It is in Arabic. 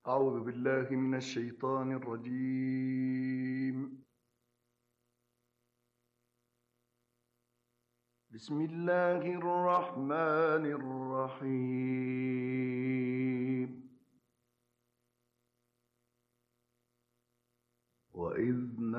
أعوذ بالله من الشيطان الرجيم. بسم الله الرحمن الرحيم.